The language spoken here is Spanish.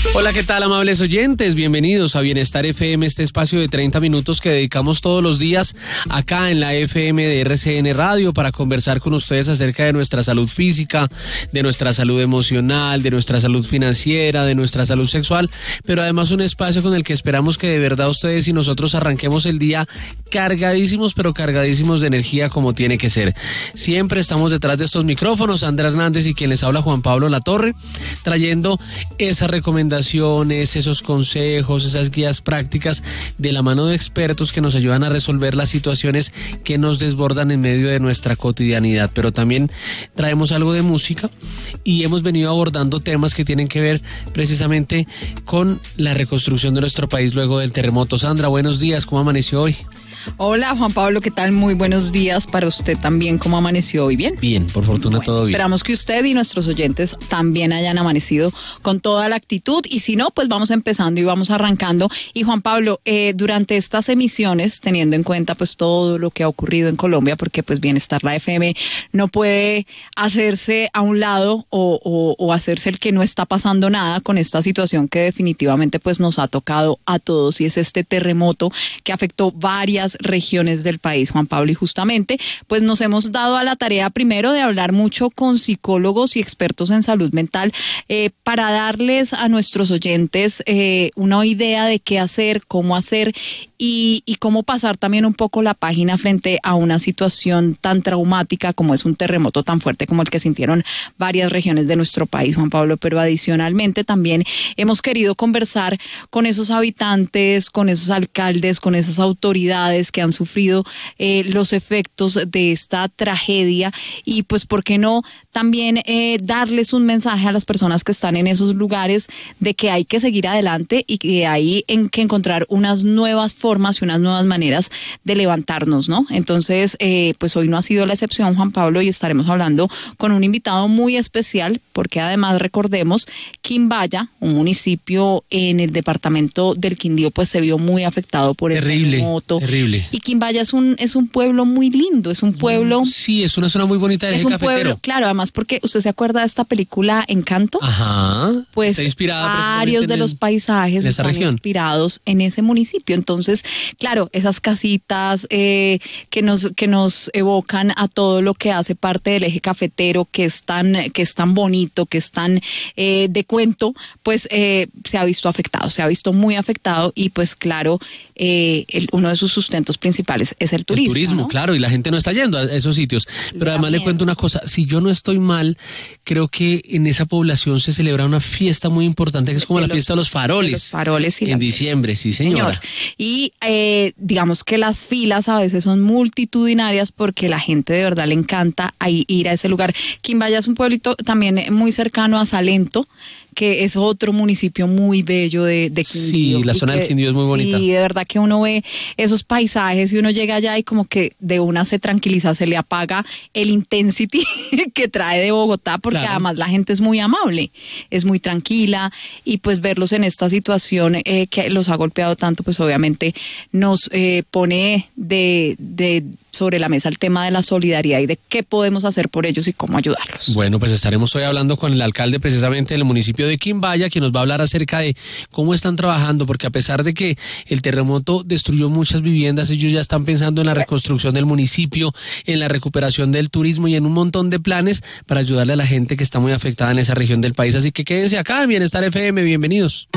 Hola, ¿qué tal, amables oyentes? Bienvenidos a Bienestar FM, este espacio de 30 minutos que dedicamos todos los días acá en la FM de RCN Radio para conversar con ustedes acerca de nuestra salud física, de nuestra salud emocional, de nuestra salud financiera, de nuestra salud sexual, pero además un espacio con el que esperamos que de verdad ustedes y nosotros arranquemos el día cargadísimos, pero cargadísimos de energía como tiene que ser. Siempre estamos detrás de estos micrófonos, Andrea Hernández y quien les habla, Juan Pablo Latorre, trayendo esas recomendaciones, esos consejos, esas guías prácticas de la mano de expertos que nos ayudan a resolver las situaciones que nos desbordan en medio de nuestra cotidianidad. Pero también traemos algo de música y hemos venido abordando temas que tienen que ver precisamente con la reconstrucción de nuestro país luego del terremoto. Sandra, buenos días, ¿cómo amaneció hoy? Hola, Juan Pablo, ¿qué tal? Muy buenos días para usted también. ¿Cómo amaneció hoy? ¿Bien? Bien, por fortuna todo bien. Esperamos que usted y nuestros oyentes también hayan amanecido con toda la actitud y si no, pues vamos empezando y vamos arrancando. Y Juan Pablo, durante estas emisiones, teniendo en cuenta pues todo lo que ha ocurrido en Colombia, porque pues Bienestar la FM no puede hacerse a un lado o hacerse el que no está pasando nada con esta situación que definitivamente pues nos ha tocado a todos y es este terremoto que afectó varias regiones del país, Juan Pablo, y justamente pues nos hemos dado a la tarea primero de hablar mucho con psicólogos y expertos en salud mental para darles a nuestros oyentes una idea de qué hacer, cómo hacer y cómo pasar también un poco la página frente a una situación tan traumática como es un terremoto tan fuerte como el que sintieron varias regiones de nuestro país, Juan Pablo, pero adicionalmente también hemos querido conversar con esos habitantes, con esos alcaldes, con esas autoridades que han sufrido los efectos de esta tragedia y pues por qué no también darles un mensaje a las personas que están en esos lugares de que hay que seguir adelante y que hay que encontrar unas nuevas formas y unas nuevas maneras de levantarnos, ¿no? Entonces, pues hoy no ha sido la excepción, Juan Pablo, y estaremos hablando con un invitado muy especial porque además recordemos Quimbaya, un municipio en el departamento del Quindío, pues se vio muy afectado por el terremoto. Terrible. Y Quimbaya es un pueblo muy lindo, es un pueblo... Sí, es una zona muy bonita del eje cafetero. Pueblo, claro, además porque usted se acuerda de esta película Encanto. Ajá. Pues está inspirada varios de los paisajes están región, inspirados en ese municipio. Entonces, claro, esas casitas que nos evocan a todo lo que hace parte del eje cafetero, que es tan bonito, que es tan de cuento, pues se ha visto afectado, se ha visto muy afectado y pues claro, uno de sus sustentos principales es el turismo. El turismo, ¿no? Claro, y la gente no está yendo a esos sitios. Pero además le cuento una cosa, si yo no estoy mal, creo que en esa población se celebra una fiesta muy importante que es como la fiesta de los faroles. Los faroles y en diciembre, sí señora. Y digamos que las filas a veces son multitudinarias porque la gente de verdad le encanta ir a ese lugar. Quimbaya es un pueblito también muy cercano a Salento, que es otro municipio muy bello de Quindío. Sí, la zona del Quindío es muy bonita. Sí, de verdad que uno ve esos paisajes y uno llega allá y como que de una se tranquiliza, se le apaga el intensity que trae de Bogotá, porque claro, además la gente es muy amable, es muy tranquila y pues verlos en esta situación que los ha golpeado tanto, pues obviamente nos pone sobre la mesa el tema de la solidaridad y de qué podemos hacer por ellos y cómo ayudarlos. Bueno, pues estaremos hoy hablando con el alcalde precisamente del municipio de Quimbaya, quien nos va a hablar acerca de cómo están trabajando, porque a pesar de que el terremoto destruyó muchas viviendas, ellos ya están pensando en la reconstrucción del municipio, en la recuperación del turismo y en un montón de planes para ayudarle a la gente que está muy afectada en esa región del país. Así que quédense acá en Bienestar FM, bienvenidos.